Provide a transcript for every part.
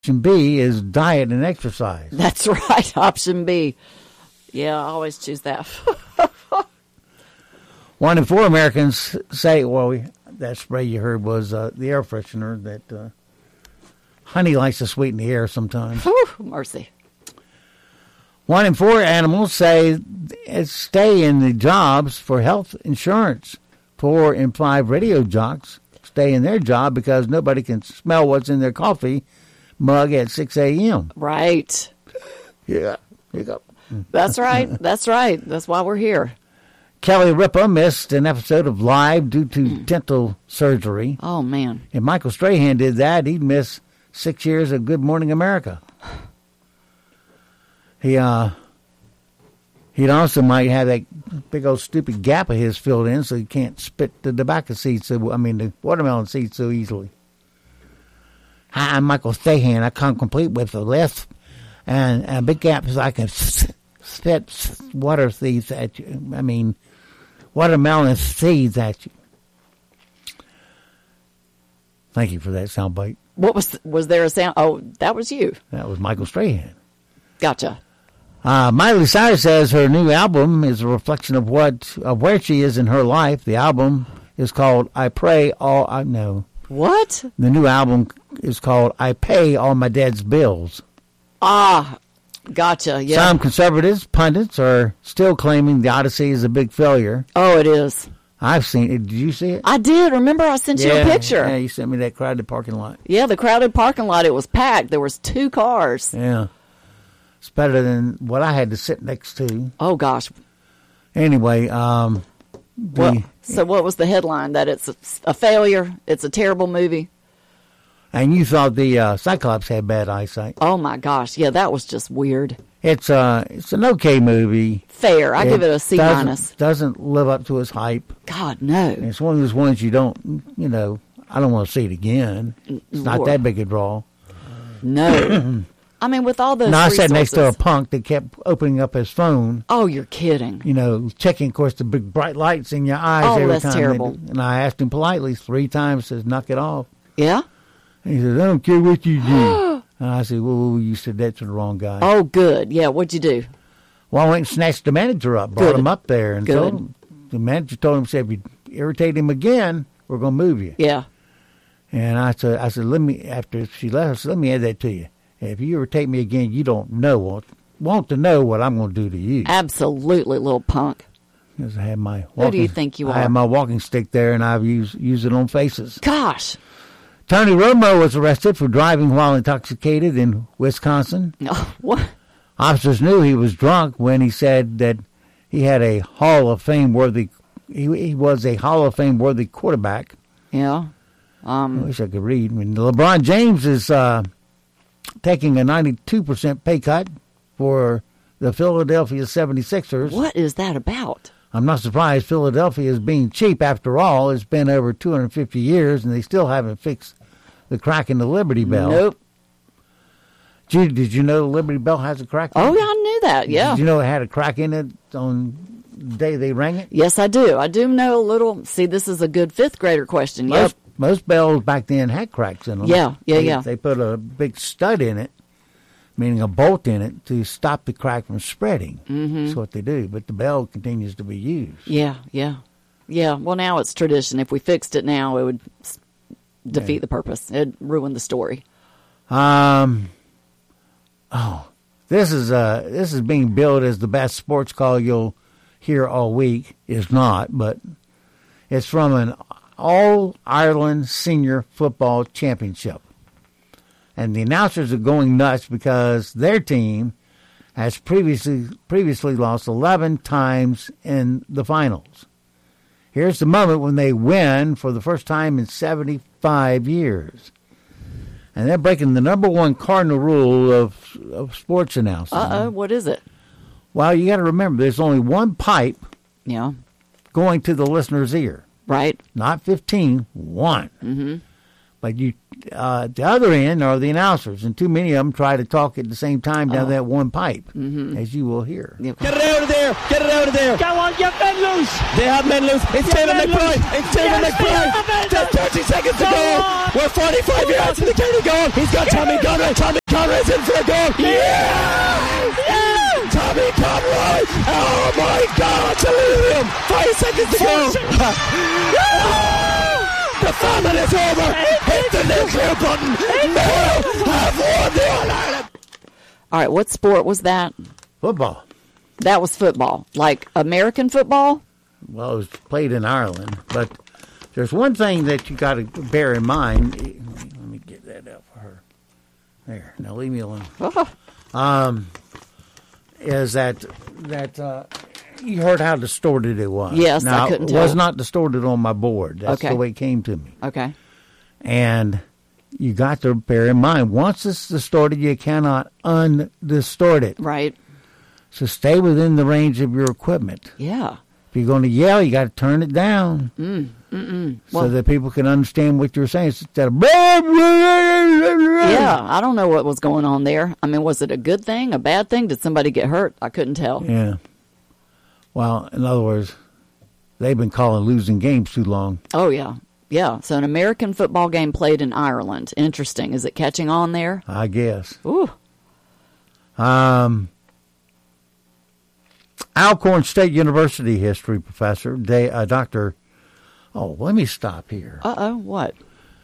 Option B is diet and exercise. That's right, option B. Yeah, I always choose that. 1 in 4 Americans say, that spray you heard was the air freshener that honey likes to sweeten the air sometimes. Whew, mercy. 1 in 4 animals say stay in the jobs for health insurance. 4 in 5 radio jocks stay in their job because nobody can smell what's in their coffee mug at 6 a.m. Right. Yeah, here you go. That's right. That's right. That's why we're here. Kelly Ripa missed an episode of Live due to dental surgery. Oh, man. If Michael Strahan did that, he'd miss 6 years of Good Morning America. He'd also might have that big old stupid gap of his filled in so he can't spit the tobacco seeds, the watermelon seeds so easily. Hi, I'm Michael Strahan. I come complete with the left and a big gap so I can spit water seeds at you. Watermelon seeds at you. Thank you for that soundbite. What was there a sound? Oh, that was you. That was Michael Strahan. Gotcha. Miley Cyrus says her new album is a reflection of where she is in her life. The album is called I Pray All I Know. What? The new album is called I Pay All My Dad's Bills. Ah, gotcha. Yeah. Some conservatives, pundits, are still claiming the Odyssey is a big failure. Oh, it is. I've seen it. Did you see it? I did. Remember, I sent you a picture. Yeah, you sent me that crowded parking lot. Yeah, the crowded parking lot. It was packed. There was 2 cars. Yeah. It's better than what I had to sit next to. Oh, gosh. Anyway, so what was the headline? That it's a failure? It's a terrible movie? And you thought the Cyclops had bad eyesight. Oh, my gosh. Yeah, that was just weird. It's an okay movie. Fair. I give it a C-. Doesn't live up to its hype. God, no. It's one of those ones you don't, I don't want to see it again. It's not that big a draw. No. I mean, with all those I resources. sat next to a punk that kept opening up his phone. Oh, you're kidding. Checking, of course, the big bright lights in your eyes every time. Oh, that's terrible. And I asked him politely 3 times, says, knock it off. Yeah? And he says, I don't care what you do. And I said, well, you said that to the wrong guy. Oh, good. Yeah, what'd you do? Well, I went and snatched the manager up, brought him up there. And good. The manager told him, said, if you irritate him again, we're going to move you. Yeah. And I said, after she left, I said, let me add that to you. If you irritate me again, you don't want to know what I'm going to do to you. Absolutely, little punk. Because I had my who do you think you are? I had my walking stick there, and I've used it on faces. Gosh. Tony Romo was arrested for driving while intoxicated in Wisconsin. Oh, what? Officers knew he was drunk when he said that he had a Hall of Fame worthy. He was a Hall of Fame worthy quarterback. Yeah. I wish I could read. LeBron James is taking a 92% pay cut for the Philadelphia 76ers. What is that about? I'm not surprised. Philadelphia is being cheap after all. It's been over 250 years, and they still haven't fixed the crack in the Liberty Bell. Nope. Did you know the Liberty Bell has a crack in it? Oh, yeah, I knew that, yeah. Did you know it had a crack in it on the day they rang it? Yes, I do. I do know a little. See, this is a good 5th grader question. Most bells back then had cracks in them. Yeah. They put a big stud in it, meaning a bolt in it, to stop the crack from spreading. Mm-hmm. That's what they do. But the bell continues to be used. Yeah. Well, now it's tradition. If we fixed it now, it would defeat the purpose. It'd ruin the story. This is being billed as the best sports call you'll hear all week. It's not, but it's from an All-Ireland Senior Football Championship. And the announcers are going nuts because their team has previously lost 11 times in the finals. Here's the moment when they win for the first time in 75 years. And they're breaking the number 1 cardinal rule of sports announcing. What is it? Well, you got to remember, there's only one pipe going to the listener's ear. Right. Not 15, one. Mm-hmm. But at the other end are the announcers, and too many of them try to talk at the same time down that one pipe, as you will hear. Yep. Get it out of there! Get it out of there! Go on, get men loose! They have men loose. It's David McBride. It's David McBride. Just 30 seconds to go. We're 45 yards from the county goal. He's got Tommy Conroy. Tommy Conroy's in for a goal. Yeah! Tommy Conroy. Oh my God! Salute him. 5 seconds to go. The famine is over. Hit the nuclear button. Mayo have won the All-Ireland. All right, what sport was that? Football. That was football. Like American football? Well, it was played in Ireland, but there's one thing that you got to bear in mind. Let me get that up for her. There. Now leave me alone. Is that you heard how distorted it was? Yes, now, I couldn't tell. It was not distorted on my board. That's Okay. the way it came to me. Okay. And you got to bear in mind, once it's distorted, you cannot undistort it. Right. So stay within the range of your equipment. Yeah. If you're going to yell, you got to turn it down so that people can understand what you're saying. Instead of Yeah, I don't know what was going on there. I mean, was it a good thing, a bad thing? Did somebody get hurt? I couldn't tell. Yeah. Well, in other words, they've been calling losing games too long. Oh, yeah. Yeah, so an American football game played in Ireland. Interesting. Is it catching on there? I guess. Ooh. Alcorn State University history professor, Dr. Oh, let me stop here. Uh-oh, what?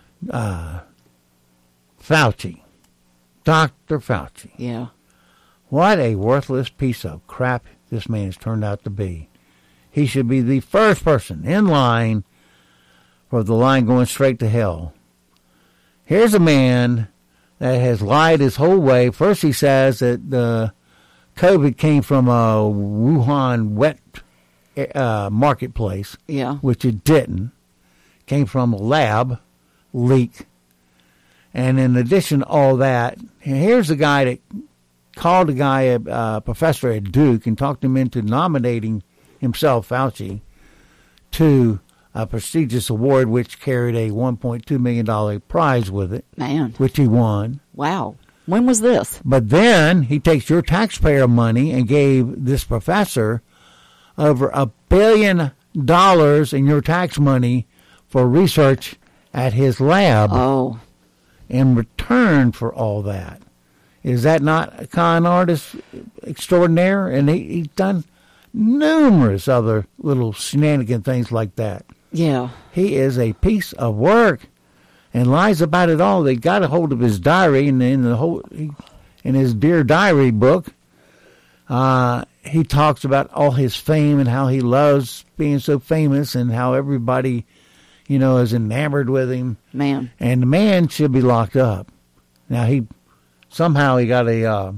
Fauci. Dr. Fauci. Yeah. What a worthless piece of crap this man has turned out to be. He should be the first person in line for the line going straight to hell. Here's a man that has lied his whole way. First he says that the COVID came from a Wuhan wet marketplace, Yeah. which it didn't. Came from a lab leak. And in addition to all that, here's a guy that called a guy, a professor at Duke, and talked him into nominating himself, Fauci, to a prestigious award which carried a $1.2 million prize with it, Man. which he won. Wow. When was this? But then he takes your taxpayer money and gave this professor over $1 billion in your tax money for research at his lab Oh. in return for all that. Is that not a con artist extraordinaire? And he's done numerous other little shenanigan things like that. Yeah. He is a piece of work and lies about it all. They got a hold of his diary, and in his Dear Diary book, he talks about all his fame and how he loves being so famous and how everybody, is enamored with him. Man. And the man should be locked up. Now he got a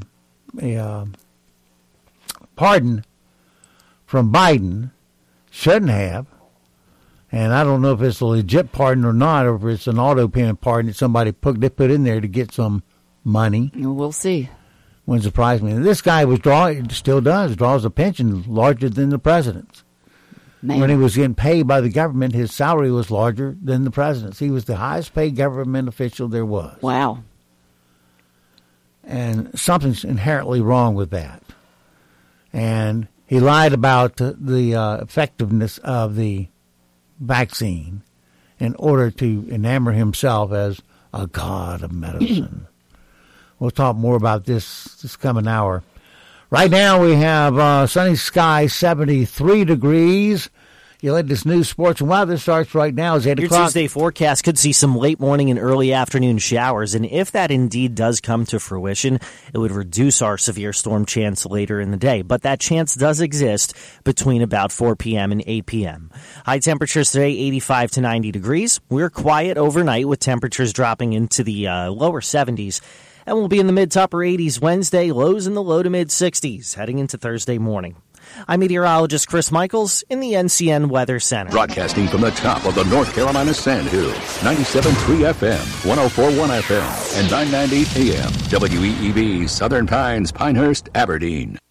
pardon from Biden. Shouldn't have. And I don't know if it's a legit pardon or not, or if it's an auto payment pardon that somebody put in there to get some money. We'll see. Wouldn't surprise me. This guy draws a pension larger than the president's. Man. When he was getting paid by the government, his salary was larger than the president's. He was the highest paid government official there was. Wow. And something's inherently wrong with that. And he lied about the effectiveness of the vaccine in order to enamor himself as a god of medicine. We'll talk more about this coming hour. Right now we have sunny skies, 73 degrees. Your latest news, sports, and weather starts right now. It's 8 Your o'clock. Tuesday forecast could see some late morning and early afternoon showers, and if that indeed does come to fruition, it would reduce our severe storm chance later in the day. But that chance does exist between about 4 p.m. and 8 p.m. High temperatures today, 85 to 90 degrees. We're quiet overnight with temperatures dropping into the lower 70s. And we'll be in the mid to upper 80s Wednesday, lows in the low to mid 60s heading into Thursday morning. I'm meteorologist Chris Michaels in the NCN Weather Center. Broadcasting from the top of the North Carolina Sandhills, 97.3 FM, 104.1 FM, and 990 AM. WEEB, Southern Pines, Pinehurst, Aberdeen.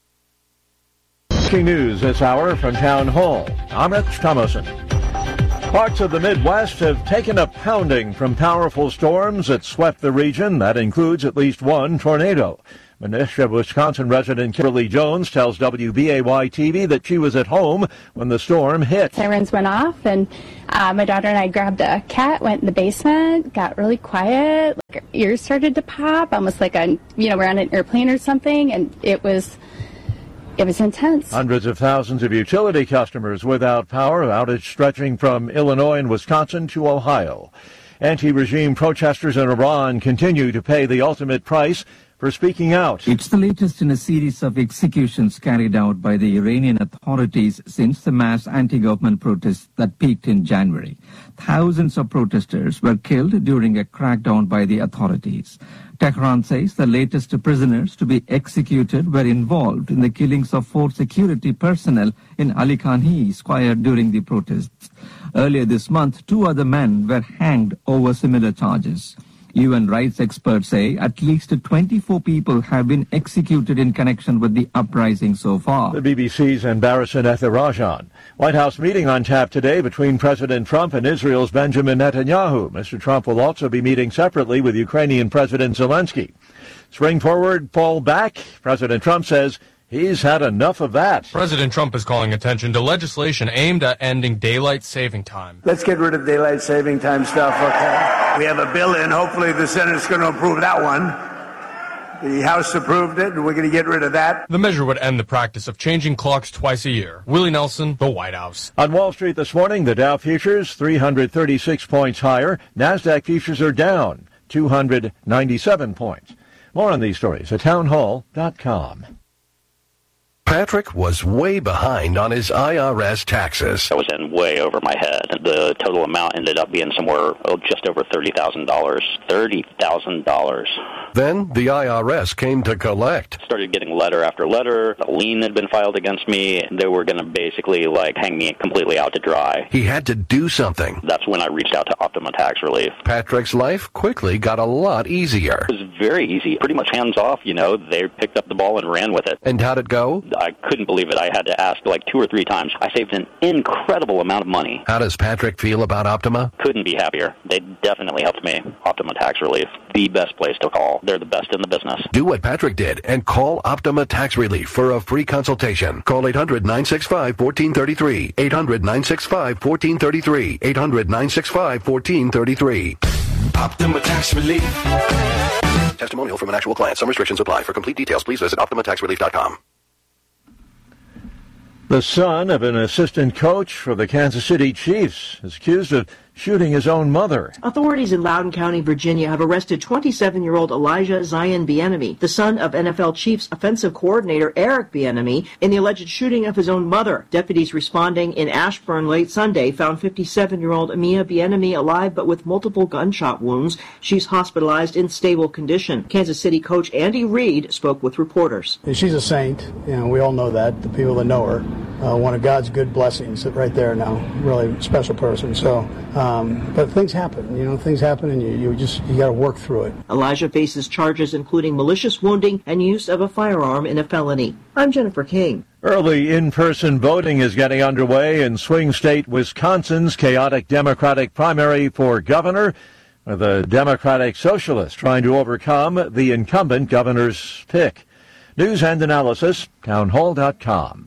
Breaking news this hour from Town Hall. I'm Rich Thomason. Parts of the Midwest have taken a pounding from powerful storms that swept the region. That includes at least one tornado. Menasha, Wisconsin resident Kimberly Jones tells WBAY-TV that she was at home when the storm hit. Sirens went off, and my daughter and I grabbed a cat, went in the basement, got really quiet. Like our ears started to pop, almost like we're on an airplane or something, and it was intense. Hundreds of thousands of utility customers without power, outage stretching from Illinois and Wisconsin to Ohio. Anti-regime protesters in Iran continue to pay the ultimate price for speaking out. It's the latest in a series of executions carried out by the Iranian authorities since the mass anti-government protests that peaked in January. Thousands of protesters were killed during a crackdown by the authorities. Tehran says the latest prisoners to be executed were involved in the killings of 4 security personnel in Ali Khanhi Square during the protests. Earlier this month, 2 other men were hanged over similar charges. UN rights experts say at least 24 people have been executed in connection with the uprising so far. The BBC's Barasan Ethirajan. White House meeting on tap today between President Trump and Israel's Benjamin Netanyahu. Mr. Trump will also be meeting separately with Ukrainian President Zelensky. Spring forward, fall back. President Trump says he's had enough of that. President Trump is calling attention to legislation aimed at ending daylight saving time. Let's get rid of daylight saving time stuff, okay? We have a bill in. Hopefully the Senate's going to approve that one. The House approved it, and we're going to get rid of that. The measure would end the practice of changing clocks twice a year. Willie Nelson, the White House. On Wall Street this morning, the Dow futures 336 points higher. NASDAQ futures are down 297 points. More on these stories at townhall.com. Patrick was way behind on his IRS taxes. I was in way over my head. The total amount ended up being somewhere just over $30,000. $30,000. Then the IRS came to collect. Started getting letter after letter. A lien had been filed against me. They were going to basically hang me completely out to dry. He had to do something. That's when I reached out to Optima Tax Relief. Patrick's life quickly got a lot easier. It was very easy. Pretty much hands off, They picked up the ball and ran with it. And how'd it go? I couldn't believe it. I had to ask 2 or 3 times. I saved an incredible amount of money. How does Patrick feel about Optima? Couldn't be happier. They definitely helped me. Optima Tax Relief, the best place to call. They're the best in the business. Do what Patrick did and call Optima Tax Relief for a free consultation. Call 800-965-1433. 800-965-1433. 800-965-1433. Optima Tax Relief. Testimonial from an actual client. Some restrictions apply. For complete details, please visit OptimaTaxRelief.com. The son of an assistant coach for the Kansas City Chiefs is accused of shooting his own mother. Authorities in Loudoun County, Virginia, have arrested 27-year-old Elijah Zion Bieniemy, the son of NFL Chiefs offensive coordinator Eric Bieniemy, in the alleged shooting of his own mother. Deputies responding in Ashburn late Sunday found 57-year-old Mia Bieniemy alive but with multiple gunshot wounds. She's hospitalized in stable condition. Kansas City coach Andy Reid spoke with reporters. She's a saint. We all know that, the people that know her. One of God's good blessings right there now. Really special person. But things happen, things happen, and you got to work through it. Elijah faces charges including malicious wounding and use of a firearm in a felony. I'm Jennifer King. Early in-person voting is getting underway in swing state Wisconsin's chaotic Democratic primary for governor, with the Democratic Socialists trying to overcome the incumbent governor's pick. News and analysis, townhall.com.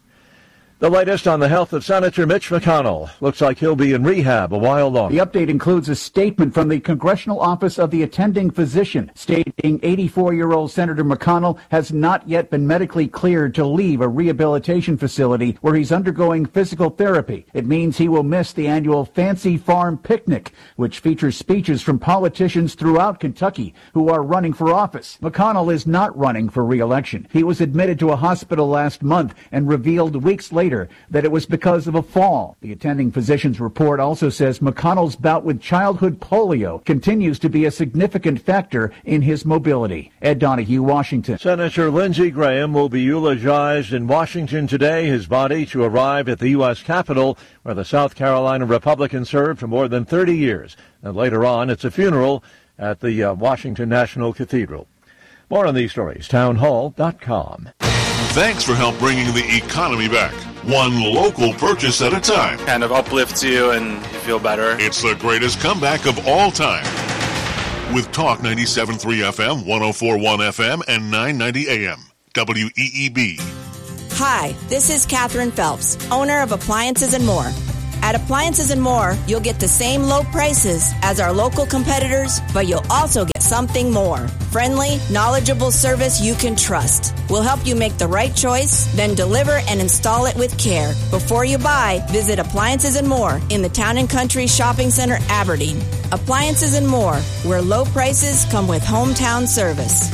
The latest on the health of Senator Mitch McConnell. Looks like he'll be in rehab a while longer. The update includes a statement from the Congressional Office of the Attending Physician stating 84-year-old Senator McConnell has not yet been medically cleared to leave a rehabilitation facility where he's undergoing physical therapy. It means he will miss the annual Fancy Farm Picnic, which features speeches from politicians throughout Kentucky who are running for office. McConnell is not running for re-election. He was admitted to a hospital last month and revealed weeks later that it was because of a fall. The attending physician's report also says McConnell's bout with childhood polio continues to be a significant factor in his mobility. Ed Donahue, Washington. Senator Lindsey Graham will be eulogized in Washington today, his body to arrive at the U.S. Capitol, where the South Carolina Republican served for more than 30 years. And later on, it's a funeral at the Washington National Cathedral. More on these stories, townhall.com. Thanks for help bringing the economy back. one local purchase at a time. Kind of uplifts you and you feel better. It's the greatest comeback of all time. With Talk 97.3 FM, 104.1 FM, and 990 AM. WEEB. Hi, this is Catherine Phelps, owner of Appliances and More. At Appliances and More, you'll get the same low prices as our local competitors, but you'll also get something more. Friendly, knowledgeable service you can trust. We'll help you make the right choice, then deliver and install it with care. Before you buy, visit Appliances and More in the Town & Country Shopping Center, Aberdeen. Appliances and More, where low prices come with hometown service.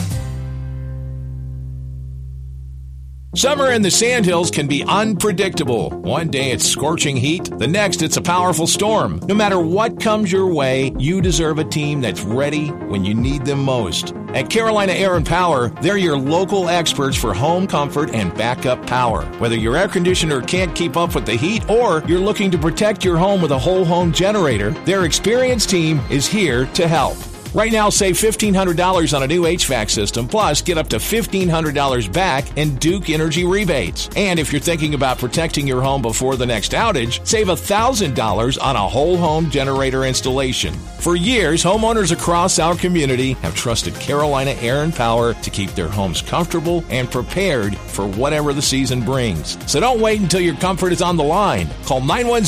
Summer in the Sandhills can be unpredictable. One day it's scorching heat, the next it's a powerful storm. No matter what comes your way, you deserve a team that's ready when you need them most. At Carolina Air and Power, they're your local experts for home comfort and backup power. Whether your air conditioner can't keep up with the heat or you're looking to protect your home with a whole home generator, their experienced team is here to help. Right now, save $1,500 on a new HVAC system, plus get up to $1,500 back in Duke Energy rebates. And if you're thinking about protecting your home before the next outage, save $1,000 on a whole home generator installation. For years, homeowners across our community have trusted Carolina Air and Power to keep their homes comfortable and prepared for whatever the season brings. So don't wait until your comfort is on the line. Call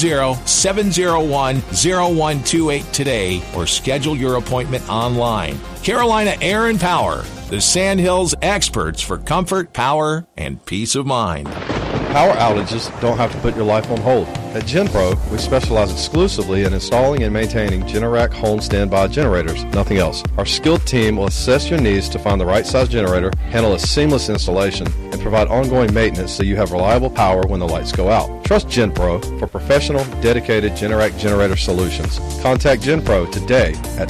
910-701-0128 today or schedule your appointment online. Carolina Air and Power, the Sandhills experts for comfort, power, and peace of mind. Power outages don't have to put your life on hold. At GenPro, we specialize exclusively in installing and maintaining Generac home standby generators, nothing else. Our skilled team will assess your needs to find the right size generator, handle a seamless installation, and provide ongoing maintenance so you have reliable power when the lights go out. Trust GenPro for professional, dedicated Generac generator solutions. Contact GenPro today at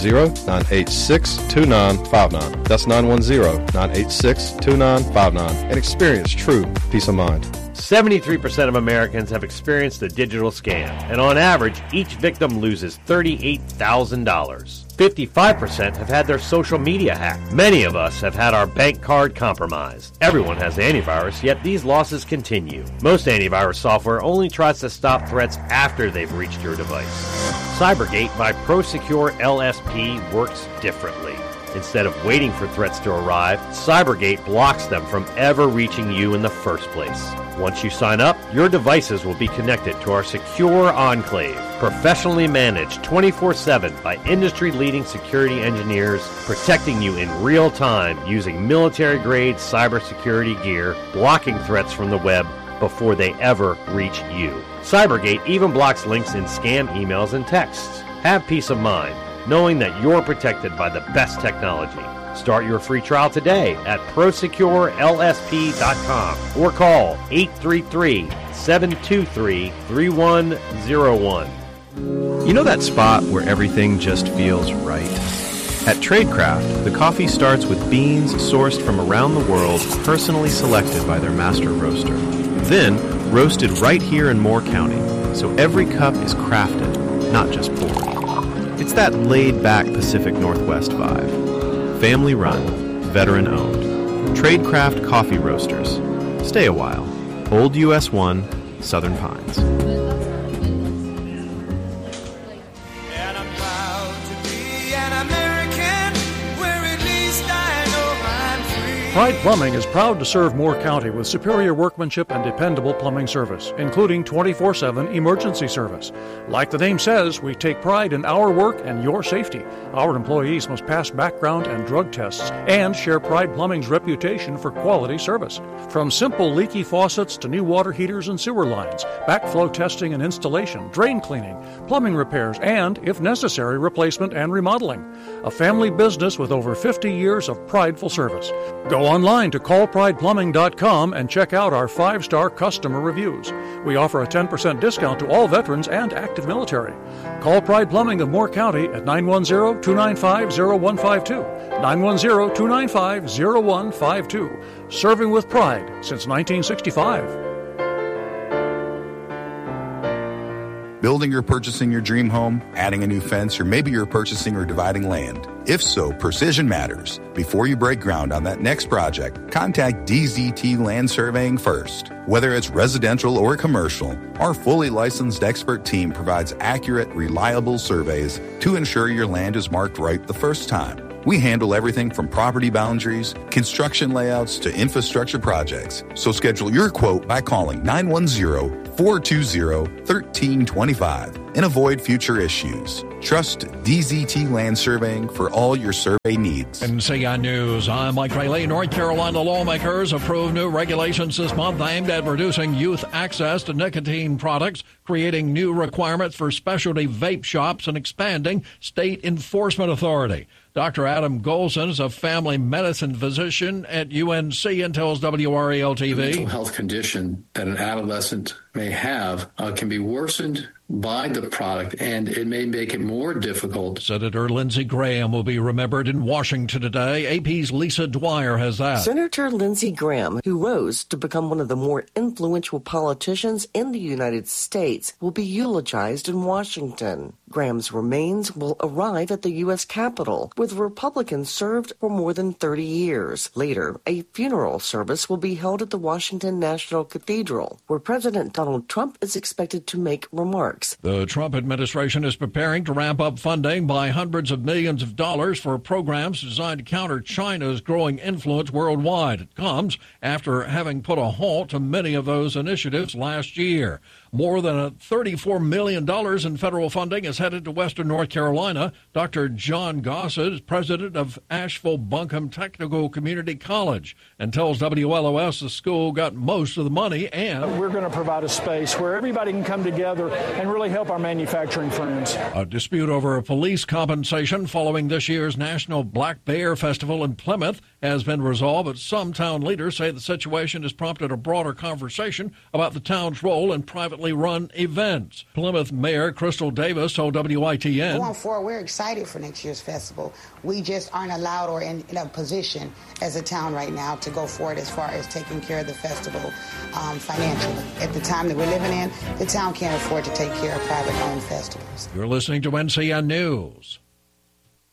910-986-2959. That's 910-986-2959 and experience true peace of mind. 73% of Americans have experienced a digital scam, and on average, each victim loses $38,000. 55% have had their social media hacked. Many of us have had our bank card compromised. Everyone has antivirus, yet these losses continue. Most antivirus software only tries to stop threats after they've reached your device. Cybergate by ProSecure LSP works differently. Instead of waiting for threats to arrive, Cybergate blocks them from ever reaching you in the first place. Once you sign up, your devices will be connected to our secure enclave, professionally managed 24/7 by industry-leading security engineers, protecting you in real time using military-grade cybersecurity gear, blocking threats from the web before they ever reach you. Cybergate even blocks links in scam emails and texts. Have peace of mind, knowing that you're protected by the best technology. Start your free trial today at ProSecureLSP.com or call 833-723-3101. You know that spot where everything just feels right? At Tradecraft, the coffee starts with beans sourced from around the world, personally selected by their master roaster. Then, roasted right here in Moore County, so every cup is crafted, not just poured. It's that laid-back Pacific Northwest vibe. Family-run, veteran-owned. Tradecraft Coffee Roasters. Stay a while. Old US 1, Southern Pines. Pride Plumbing is proud to serve Moore County with superior workmanship and dependable plumbing service, including 24/7 emergency service. Like the name says, we take pride in our work and your safety. Our employees must pass background and drug tests and share Pride Plumbing's reputation for quality service. From simple leaky faucets to new water heaters and sewer lines, backflow testing and installation, drain cleaning, plumbing repairs, and, if necessary, replacement and remodeling. A family business with over 50 years of prideful service. Go online to callprideplumbing.com and check out our 5-star customer reviews. We offer a 10% discount to all veterans and active military. Call Pride Plumbing of Moore County at 910-295-0152. 910-295-0152. Serving with pride since 1965. Building or purchasing your dream home, adding a new fence, or maybe you're purchasing or dividing land. If so, precision matters. Before you break ground on that next project, contact DZT Land Surveying first. Whether it's residential or commercial, our fully licensed expert team provides accurate, reliable surveys to ensure your land is marked right the first time. We handle everything from property boundaries, construction layouts, to infrastructure projects. So schedule your quote by calling 910-420-1325 and avoid future issues. Trust DZT Land Surveying for all your survey needs. And CN News, I'm Mike Rayleigh. North Carolina lawmakers approved new regulations this month aimed at reducing youth access to nicotine products, creating new requirements for specialty vape shops, and expanding state enforcement authority. Dr. Adam Golson is a family medicine physician at UNC and tells WRAL-TV. The mental health condition that an adolescent may have can be worsened by the product, and it may make it more difficult. Senator Lindsey Graham will be remembered in Washington today. AP's Lisa Dwyer has that. Senator Lindsey Graham, who rose to become one of the more influential politicians in the United States, will be eulogized in Washington. Graham's remains will arrive at the U.S. Capitol, with Republicans served for more than 30 years. Later, a funeral service will be held at the Washington National Cathedral, where President Donald Trump is expected to make remarks. The Trump administration is preparing to ramp up funding by hundreds of millions of dollars for programs designed to counter China's growing influence worldwide. It comes after having put a halt to many of those initiatives last year. More than $34 million in federal funding is headed to Western North Carolina. Dr. John Gossett is president of Asheville-Buncombe Technical Community College and tells WLOS the school got most of the money, and we're going to provide a space where everybody can come together and really help our manufacturing friends. A dispute over police compensation following this year's National Black Bear Festival in Plymouth has been resolved, but some town leaders say the situation has prompted a broader conversation about the town's role in privately run events. Plymouth Mayor Crystal Davis told WITN. Going forward, we're excited for next year's festival. We just aren't allowed or in a position as a town right now to go forward as far as taking care of the festival financially. At the time that we're living in, the town can't afford to take care of private-owned festivals. You're listening to NCN News.